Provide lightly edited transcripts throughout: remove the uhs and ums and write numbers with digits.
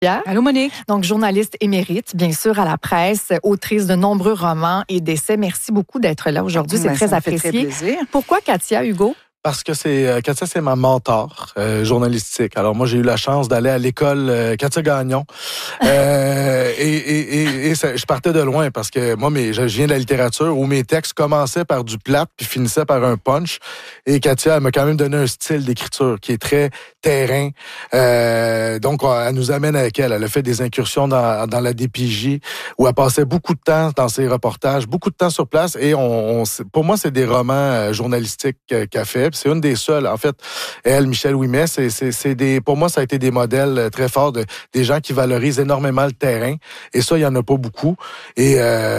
Allô, Monique. Donc, journaliste émérite, bien sûr, à la presse, autrice de nombreux romans et d'essais. Merci beaucoup d'être là aujourd'hui. C'est très apprécié. Très plaisir. Pourquoi Katia, Hugo? Parce que Katia, c'est ma mentor journalistique. Alors moi, j'ai eu la chance d'aller à l'école Katia Gagnon. Et je partais de loin parce que moi, je viens de la littérature où mes textes commençaient par du plat puis finissaient par un punch. Et Katia, elle m'a quand même donné un style d'écriture qui est très terrain. Donc, elle nous amène avec elle. Elle a fait des incursions dans la DPJ où elle passait beaucoup de temps dans ses reportages, beaucoup de temps sur place. Et pour moi, c'est des romans journalistiques qu'elle fait. C'est une des seules. En fait, elle, Michel Ouimet, pour moi, ça a été des modèles très forts des gens qui valorisent énormément le terrain. Et ça, il y en a pas beaucoup. Et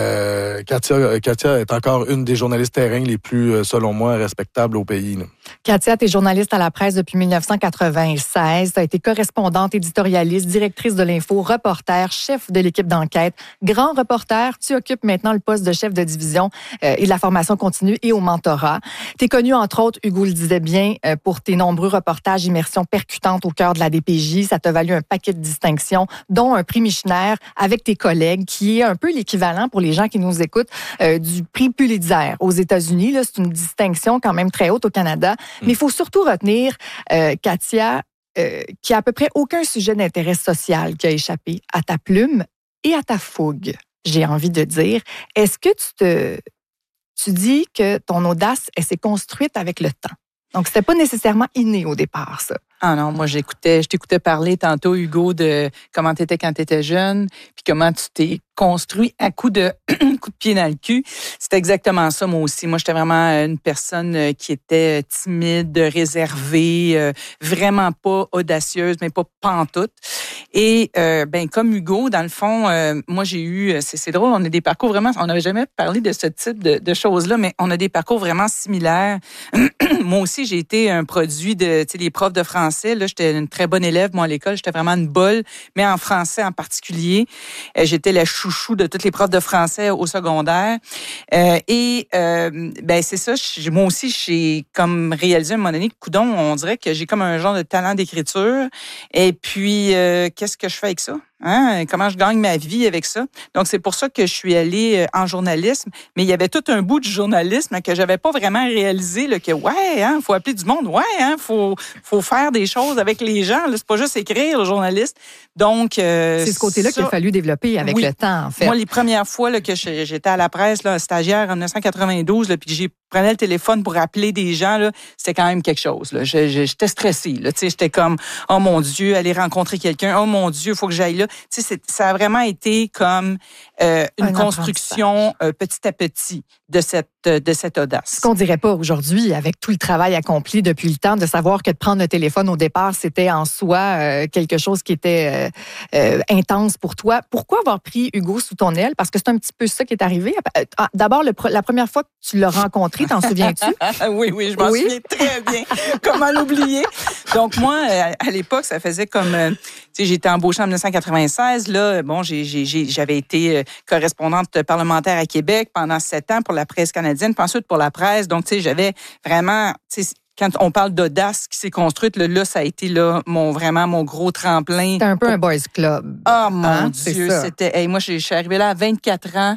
Katia est encore une des journalistes terrain les plus, selon moi, respectables au pays. Là. Katia, tu es journaliste à la presse depuis 1996. Tu as été correspondante, éditorialiste, directrice de l'info, reporter, chef de l'équipe d'enquête, grand reporter. Tu occupes maintenant le poste de chef de division et de la formation continue et au mentorat. Tu es connu, entre autres, Hugo le disait bien, pour tes nombreux reportages, immersions percutantes au cœur de la DPJ. Ça t'a valu un paquet de distinctions, dont un prix Michener avec tes collègues, qui est un peu l'équivalent pour les gens qui nous écoutent du prix Pulitzer aux États-Unis. Là, c'est une distinction quand même très haute au Canada. Mais il faut surtout retenir, Katia, qui a à peu près aucun sujet d'intérêt social qui a échappé à ta plume et à ta fougue, j'ai envie de dire. Est-ce que tu dis que ton audace, elle s'est construite avec le temps? Donc, c'était pas nécessairement inné au départ, ça. Ah non, moi je t'écoutais parler tantôt, Hugo, de comment tu étais quand tu étais jeune, puis comment tu t'es construit à coup de pied dans le cul. C'était exactement ça, moi aussi. Moi, j'étais vraiment une personne qui était timide, réservée, vraiment pas audacieuse, mais pas pantoute. Et comme Hugo, dans le fond, moi j'ai eu, c'est drôle, on a des parcours vraiment, on n'avait jamais parlé de ce type de choses-là, mais on a des parcours vraiment similaires. Moi aussi, j'ai été un produit de, les profs de français. Là, j'étais une très bonne élève, moi, à l'école. J'étais vraiment une bolle, mais en français en particulier. J'étais la chouchou de toutes les profs de français au secondaire. C'est ça. Moi aussi, j'ai comme réalisé à un moment donné, coudon, on dirait que j'ai comme un genre de talent d'écriture. Et puis, qu'est-ce que je fais avec ça? Hein? Comment je gagne ma vie avec ça? Donc, c'est pour ça que je suis allée en journalisme. Mais il y avait tout un bout du journalisme que j'avais pas vraiment réalisé, là, que, faut appeler du monde. Faut faire des choses avec les gens. Là, c'est pas juste écrire, le journaliste. Donc, c'est ce côté-là qu'il a fallu développer avec le temps, en fait. Moi, les premières fois là, que j'étais à la presse, là, stagiaire en 1992, là, puis que j'ai prenais le téléphone pour appeler des gens, là, c'était quand même quelque chose. Là. J'étais stressée. Là, j'étais comme, oh mon Dieu, aller rencontrer quelqu'un. Oh mon Dieu, il faut que j'aille là. Ça a vraiment été comme une construction petit à petit de cette audace. Ce qu'on dirait pas aujourd'hui, avec tout le travail accompli depuis le temps, de savoir que de prendre le téléphone au départ, c'était en soi quelque chose qui était intense pour toi. Pourquoi avoir pris Hugo sous ton aile? Parce que c'est un petit peu ça qui est arrivé. D'abord, la première fois que tu l'as rencontré, t'en souviens-tu? Oui, je m'en souviens très bien. Comment l'oublier? Donc, moi, à l'époque, ça faisait comme... j'étais embauchée en 1996. Là, bon, j'avais été correspondante parlementaire à Québec pendant 7 ans pour la presse canadienne, puis ensuite pour la presse. Donc, j'avais vraiment... Quand on parle d'audace qui s'est construite, là, ça a été là, mon gros tremplin. C'était un peu un boys club. Oh mon Dieu, c'était... moi, je suis arrivée là à 24 ans.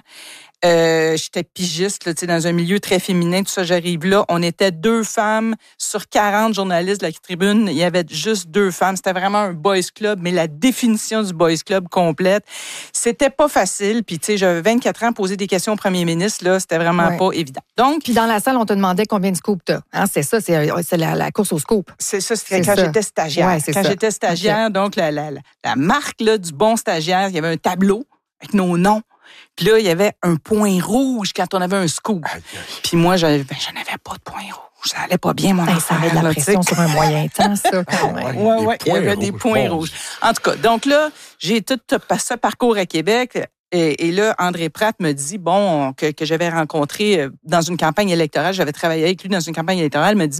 J'étais pigiste là, dans un milieu très féminin, tout ça, j'arrive là. On était 2 femmes sur 40 journalistes de la tribune. Il y avait juste 2 femmes. C'était vraiment un boys club, mais la définition du boys club complète, c'était pas facile. Puis, j'avais 24 ans, poser des questions au premier ministre, là, c'était vraiment pas évident. Donc, puis dans la salle, on te demandait combien de scoops t'as. Hein, c'est ça, c'est la course au scoop. C'est ça, c'était quand j'étais stagiaire. Ouais, j'étais stagiaire, donc la marque là, du bon stagiaire, il y avait un tableau avec nos noms. Puis là, il y avait un point rouge quand on avait un scoop. Puis moi, je n'avais pas de point rouge. Ça allait pas bien, mon affaire. Ça met de la pression sur un moyen temps, ça, quand même. Oui, il y avait des points rouges. En tout cas, donc là, j'ai tout ce parcours à Québec. Et là, André Pratt me dit, que j'avais rencontré dans une campagne électorale, j'avais travaillé avec lui dans une campagne électorale, me dit,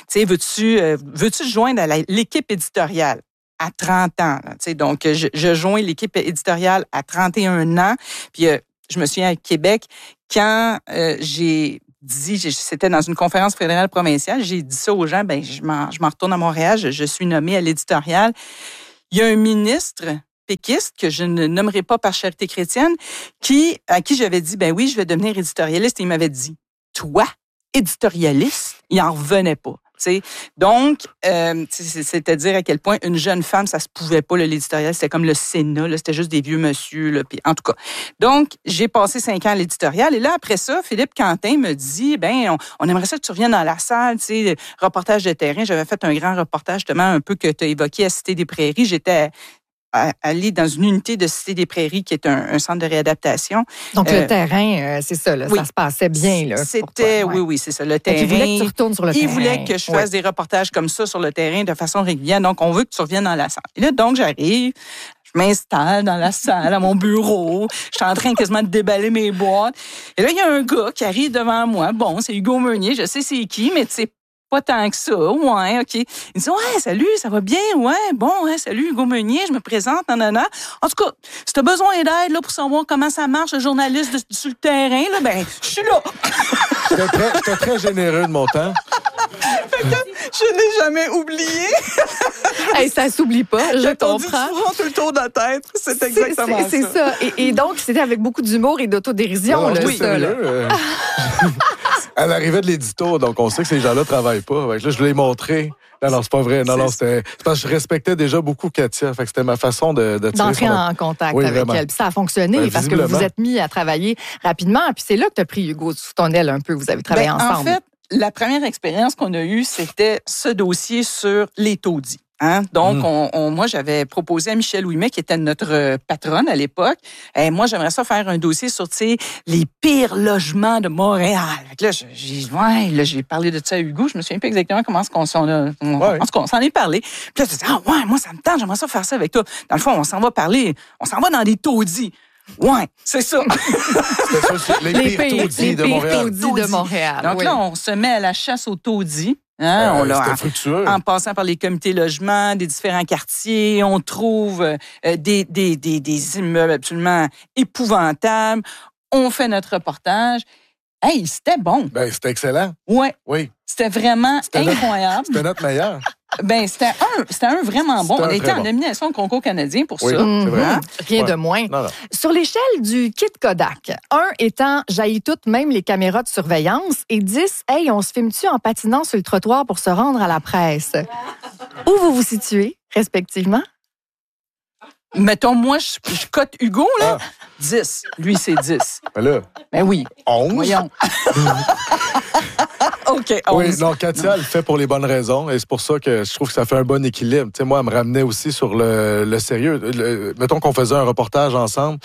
veux-tu joindre à l'équipe éditoriale? À 30 ans. Là, donc, je joins l'équipe éditoriale à 31 ans. Puis, je me souviens à Québec, quand j'ai dit, c'était dans une conférence fédérale provinciale, j'ai dit ça aux gens, je m'en retourne à Montréal, je suis nommée à l'éditorial. Il y a un ministre péquiste, que je ne nommerai pas par charité chrétienne, à qui j'avais dit, ben oui, je vais devenir éditorialiste. Et il m'avait dit, toi, éditorialiste? Il en revenait pas. T'sais. Donc, c'est-à-dire à quel point une jeune femme, ça se pouvait pas, l'éditorial, c'était comme le Sénat, là, c'était juste des vieux monsieur. Là, puis, en tout cas, donc, j'ai passé 5 ans à l'éditorial. Et là, après ça, Philippe Quentin me dit, ben, on aimerait ça que tu reviennes dans la salle, tu sais, reportage de terrain. J'avais fait un grand reportage, justement, un peu que tu as évoqué à Cité des Prairies. J'étais aller dans une unité de Cité des Prairies, qui est un centre de réadaptation. Donc, le terrain, c'est ça, là, oui, ça se passait bien. Là, c'était, oui, c'est ça, le terrain. Il voulait que tu retournes sur le terrain. Il voulait que je fasse des reportages comme ça sur le terrain de façon régulière. Donc, on veut que tu reviennes dans la salle. Et là, donc, j'arrive, je m'installe dans la salle, à mon bureau. Je suis en train quasiment de déballer mes boîtes. Et là, il y a un gars qui arrive devant moi. Bon, c'est Hugo Meunier, je sais c'est qui, mais tu sais, pas tant que ça. Ouais, OK. Il me dit, ouais, salut, ça va bien? Ouais, bon, ouais, salut, Hugo Meunier, je me présente, nanana. En tout cas, si t'as besoin d'aide, là, pour savoir comment ça marche, le journaliste sur le terrain, là, ben, je suis là. J'étais très généreux de mon temps. Je n'ai jamais oublié. Hey, ça s'oublie pas, je comprends. Tout le tour de la tête. C'est exactement ça. C'est ça. Et donc, c'était avec beaucoup d'humour et d'autodérision. Oui, sérieux. Elle arrivait de l'édito, donc on sait que ces gens-là travaillent pas. Là, je l'ai montré. Non, c'est pas vrai. Non, c'est parce que je respectais déjà beaucoup Katia. Fait que c'était ma façon d'entrer en contact avec vraiment. Elle. Puis ça a fonctionné parce que vous vous êtes mis à travailler rapidement. Puis c'est là que tu as pris Hugo sous ton aile un peu. Vous avez travaillé ensemble. En fait, la première expérience qu'on a eue, c'était ce dossier sur les taudis. Hein? Donc, moi, j'avais proposé à Michel Ouimet, qui était notre patronne à l'époque, moi, j'aimerais ça faire un dossier sur, tu sais, les pires logements de Montréal. Là, j'ai parlé de ça à Hugo. Je me souviens pas exactement comment on s'en est parlé. Puis là, je disais, moi, ça me tente, j'aimerais ça faire ça avec toi. Dans le fond, on s'en va dans des taudis. Ouais, c'est ça. les pires taudis de Montréal. Donc là, on se met à la chasse aux taudis. Hein, c'était fructueux. En passant par les comités logements des différents quartiers, on trouve des immeubles absolument épouvantables. On fait notre reportage. Hey, c'était bon. Ben, c'était excellent. Ouais. Oui. C'était vraiment incroyable. C'était notre meilleur. Ben, c'était un vraiment bon. On était en nomination au concours canadien pour ça. C'est vrai. Rien de moins. Non. Sur l'échelle du kit Kodak, 1 étant jaillit toutes, même les caméras de surveillance, et 10, hey, on se filme-tu en patinant sur le trottoir pour se rendre à la presse? Où vous situez, respectivement? Mettons, moi, je cote Hugo, là. 10. Lui, c'est 10. Ben là. Ben oui. 11. Voyons. OK, 11. Oui, non, Katia, elle le fait pour les bonnes raisons. Et c'est pour ça que je trouve que ça fait un bon équilibre. Tu sais, moi, elle me ramenait aussi sur le sérieux. Mettons qu'on faisait un reportage ensemble.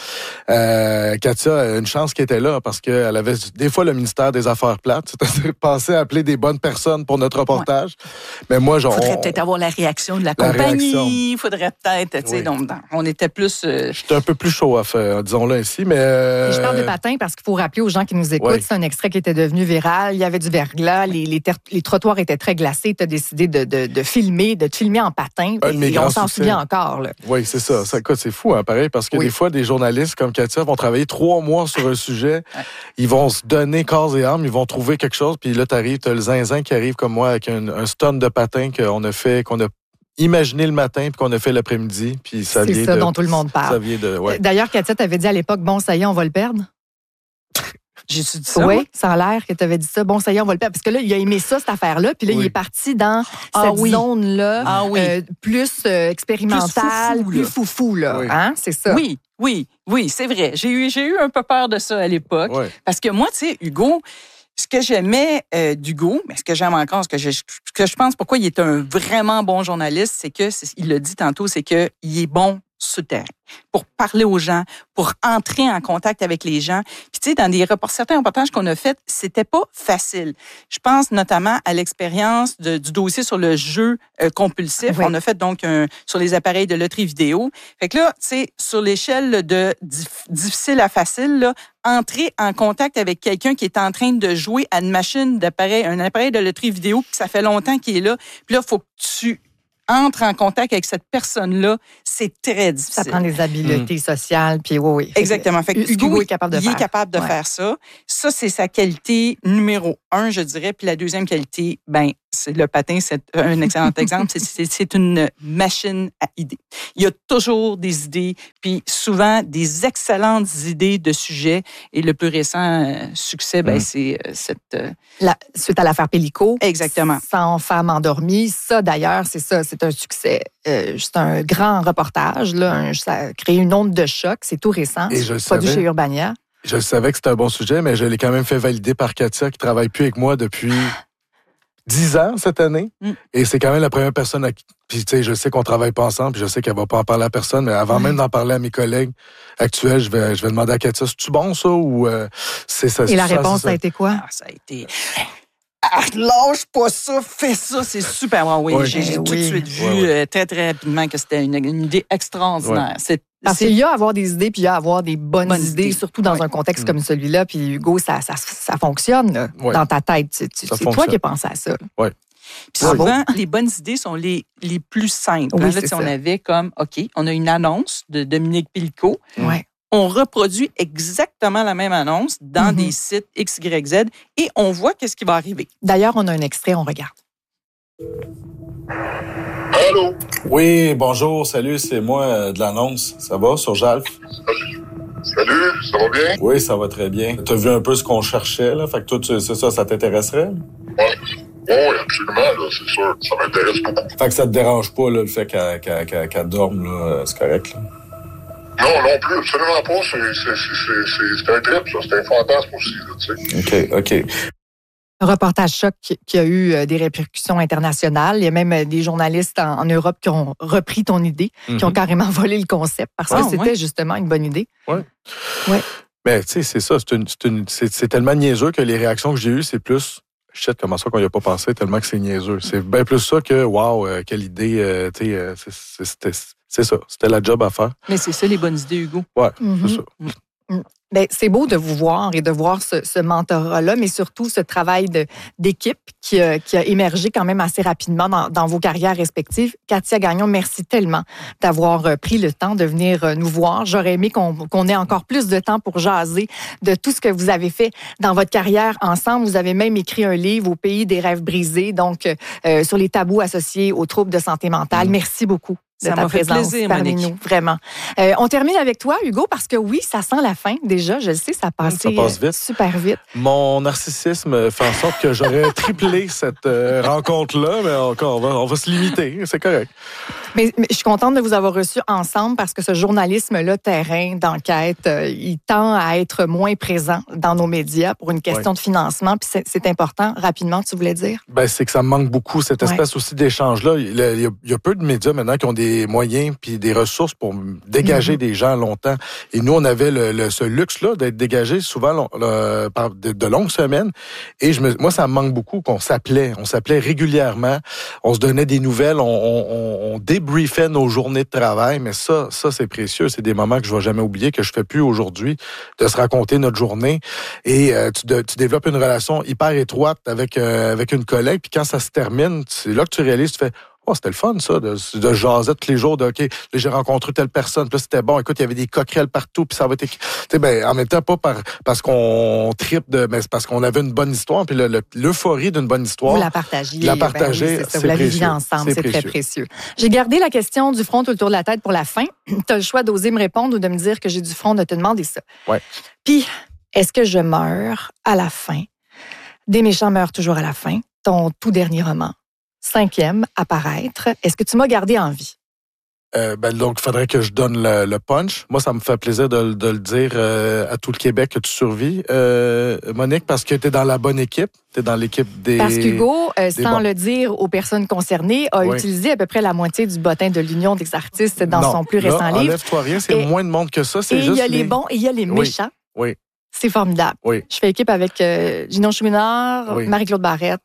Katia a une chance qu'elle était là parce qu'elle avait des fois le ministère des Affaires plates. C'est-à-dire penser à appeler des bonnes personnes pour notre reportage. Ouais. Mais moi, faudrait peut-être avoir la réaction de la compagnie. Il faudrait peut-être, tu sais, donc, on était plus... J'étais un peu plus show off, disons-le ainsi, mais... Je parle de patin parce qu'il faut rappeler aux gens qui nous écoutent, c'est un extrait qui était devenu viral. Il y avait du verglas, les trottoirs étaient très glacés. Tu as décidé de te filmer en patin. Et on s'en souvient encore. Là. Oui, c'est ça. C'est fou, hein, pareil, parce que des fois, des journalistes comme Katia vont travailler 3 mois sur un sujet. Ils vont se donner corps et âme, ils vont trouver quelque chose, puis là, t'as le zinzin qui arrive comme moi avec un stun de patin qu'on a imaginé le matin puis qu'on a fait l'après-midi. Puis ça c'est ça dont tout le monde parle. D'ailleurs, Katia t'avait dit à l'époque, bon, ça y est, on va le perdre. J'ai-tu dit ça? Oui, ça a l'air que tu avais dit ça. Bon, ça y est, on va le perdre. Parce que là, il a aimé ça, cette affaire-là. Puis là, il est parti dans cette zone-là, plus expérimentale, plus foufou, là. Oui. Hein? C'est ça. Oui, c'est vrai. J'ai eu un peu peur de ça à l'époque. Oui. Parce que moi, tu sais, Hugo, ce que j'aimais d'Hugo, mais ce que j'aime encore, ce que je pense pourquoi il est un vraiment bon journaliste, c'est que, il l'a dit tantôt, c'est qu'il est bon sur le terrain, pour parler aux gens, pour entrer en contact avec les gens. Puis tu sais, dans certains reportages qu'on a faits, c'était pas facile. Je pense notamment à l'expérience du dossier sur le jeu compulsif. Oui. On a fait donc sur les appareils de loterie vidéo. Fait que là, tu sais, sur l'échelle de difficile à facile, là, entrer en contact avec quelqu'un qui est en train de jouer à un appareil de loterie vidéo, puis ça fait longtemps qu'il est là. Puis là, il faut que tu entre en contact avec cette personne-là, c'est très difficile. Ça prend des habiletés sociales, puis oui. Exactement. Fait que Hugo est capable de faire ça. Ça, c'est sa qualité numéro 1, je dirais. Puis la deuxième qualité, le patin, c'est un excellent exemple. C'est une machine à idées. Il y a toujours des idées, puis souvent des excellentes idées de sujets. Et le plus récent succès, c'est cette... suite à l'affaire Pellico. Exactement. 100 femmes endormies. Ça, d'ailleurs, c'est un succès. C'est un grand reportage. Là, ça a créé une onde de choc. C'est tout récent. Et je le produit savais. chez Urbania. Je savais que c'était un bon sujet, mais je l'ai quand même fait valider par Katia, qui travaille plus avec moi depuis 10 ans cette année. Et c'est quand même la première personne à qui... Puis, tu sais, je sais qu'on travaille pas ensemble, puis je sais qu'elle va pas en parler à personne, mais avant même d'en parler à mes collègues actuels, je vais demander à Katia, c'est-tu bon, ça, ou c'est ça? Et la réponse, ça a été quoi? Ça a été... lâche pas ça, fais ça, c'est super bon. Oui, j'ai tout de suite vu très, très rapidement que c'était une idée extraordinaire. Parce qu'il y a à avoir des idées, puis il y a à avoir des bonnes idées, surtout dans un contexte comme celui-là. Puis Hugo, ça fonctionne là, dans ta tête. C'est toi qui as pensé à ça. Oui. Puis souvent, les bonnes idées sont les plus simples. Oui, là, on avait comme, OK, on a une annonce de Dominique Pellico. Ouais. On reproduit exactement la même annonce dans des sites X, Y, Z et on voit qu'est-ce qui va arriver. D'ailleurs, on a un extrait, on regarde. Allô? Oui, bonjour, salut, c'est moi de l'annonce. Ça va, sur Jalf? Salut, ça va bien? Oui, ça va très bien. T'as vu un peu ce qu'on cherchait, là? Fait que toi, c'est ça t'intéresserait? Oui, absolument, là, c'est sûr. Ça m'intéresse beaucoup. Fait que ça te dérange pas, là, le fait qu'elle dorme, là, c'est correct, là? Non plus, absolument pas. C'est un trip, ça. C'est un fantasme aussi, là, tu sais. OK. Un reportage choc qui a eu des répercussions internationales. Il y a même des journalistes en Europe qui ont repris ton idée, qui ont carrément volé le concept parce que c'était justement une bonne idée. Oui. Ouais. Mais tu sais, c'est ça. C'est tellement niaiseux que les réactions que j'ai eues, c'est plus... Shit, comment ça qu'on n'y a pas pensé tellement que c'est niaiseux. C'est bien plus ça que, wow, quelle idée, tu sais, c'est ça. C'était la job à faire. Mais c'est ça, les bonnes idées, Hugo. Ouais, c'est ça. Bien, c'est beau de vous voir et de voir ce mentorat-là, mais surtout ce travail d'équipe qui a émergé quand même assez rapidement dans vos carrières respectives. Katia Gagnon, merci tellement d'avoir pris le temps de venir nous voir. J'aurais aimé qu'on ait encore plus de temps pour jaser de tout ce que vous avez fait dans votre carrière ensemble. Vous avez même écrit un livre, Au pays des rêves brisés, donc sur les tabous associés aux troubles de santé mentale. Merci beaucoup de ta présence parmi nous, vraiment. On termine avec toi, Hugo, parce que oui, ça sent la fin déjà. Je le sais, ça passe vite. Super vite. Mon narcissisme fait en sorte que j'aurais triplé cette rencontre-là, mais encore, on va se limiter. C'est correct. Mais je suis contente de vous avoir reçus ensemble parce que ce journalisme-là, terrain, d'enquête, il tend à être moins présent dans nos médias pour une question de financement. Puis c'est important. Rapidement, tu voulais dire? Ben, c'est que ça me manque beaucoup, cette espèce aussi d'échange-là. Il y a peu de médias maintenant qui ont des moyens puis des ressources pour dégager des gens longtemps. Et nous, on avait ce luxe-là d'être dégagés souvent par de longues semaines. Et moi, ça me manque beaucoup qu'on s'appelait. On s'appelait régulièrement. On se donnait des nouvelles. On débriefait nos journées de travail. Mais ça c'est précieux. C'est des moments que je vais jamais oublier, que je fais plus aujourd'hui, de se raconter notre journée. Et tu développes une relation hyper étroite avec une collègue. Puis quand ça se termine, c'est là que tu réalises, tu fais... Oh, c'était le fun, ça, de jaser tous les jours, OK, là, j'ai rencontré telle personne, puis là, c'était bon, écoute, il y avait des coquerelles partout, puis ça va être... Tu sais, ben, en même temps, pas parce qu'on tripe mais c'est parce qu'on avait une bonne histoire, puis l'euphorie d'une bonne histoire... Vous la partagiez. La partager, c'est vous la viviez ensemble, c'est très précieux. J'ai gardé la question du front tout le tour de la tête pour la fin. Tu as le choix d'oser me répondre ou de me dire que j'ai du front de te demander ça. Ouais. Puis, est-ce que je meurs à la fin? Des méchants meurent toujours à la fin. Ton tout dernier roman. 5e à paraître. Est-ce que tu m'as gardé en vie? Donc, il faudrait que je donne le punch. Moi, ça me fait plaisir de le dire à tout le Québec que tu survis, Monique, parce que tu es dans la bonne équipe. Tu es dans l'équipe des... Parce qu'Hugo, sans le dire aux personnes concernées, a utilisé à peu près la moitié du bottin de l'Union des artistes dans son plus récent livre. Enlève-toi rien, c'est moins de monde que ça. Et il y a les bons et il y a les méchants. Oui. C'est formidable. Oui. Je fais équipe avec Gino Chouinard, Marie-Claude Barrette.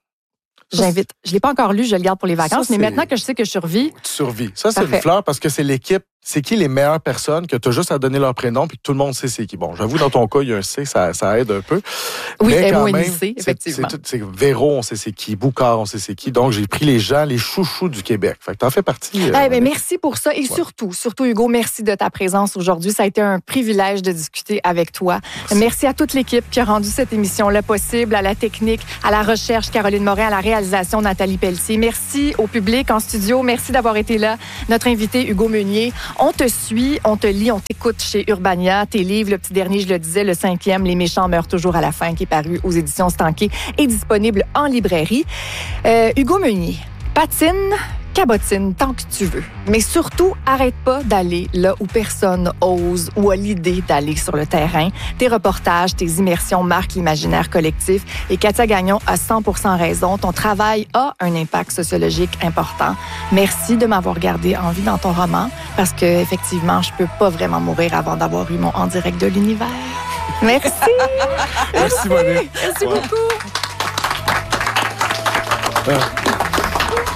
J'invite. Je ne l'ai pas encore lu, je le garde pour les vacances, mais maintenant que je sais que je survis... Tu survis. Ça, c'est une fleur parce que c'est l'équipe c'est qui les meilleures personnes que tu as juste à donner leur prénom puis que tout le monde sait c'est qui. Bon, j'avoue, dans ton cas, il y a un C, ça aide un peu. Oui, mais quand même, C, effectivement. C'est Véro, on sait c'est qui. Boucard, on sait c'est qui. Donc, j'ai pris les gens, les chouchous du Québec. Fait que t'en fais partie. Merci pour ça. Et surtout, Hugo, merci de ta présence aujourd'hui. Ça a été un privilège de discuter avec toi. Merci à toute l'équipe qui a rendu cette émission-là possible, à la technique, à la recherche, Caroline Morin, à la réalisation, Nathalie Pelletier. Merci au public en studio. Merci d'avoir été là. Notre invité, Hugo Meunier. On te suit, on te lit, on t'écoute chez Urbania. Tes livres, le petit dernier, je le disais, le 5e, Les méchants meurent toujours à la fin, qui est paru aux éditions Stanquet et disponible en librairie. Hugo Meunier, patine, cabotine tant que tu veux. Mais surtout, arrête pas d'aller là où personne ose ou a l'idée d'aller sur le terrain. Tes reportages, tes immersions marquent l'imaginaire collectif. Et Katia Gagnon a 100% raison. Ton travail a un impact sociologique important. Merci de m'avoir gardé en vie dans ton roman parce que effectivement, je peux pas vraiment mourir avant d'avoir eu mon En direct de l'univers. Merci. Merci, Monique. Merci beaucoup.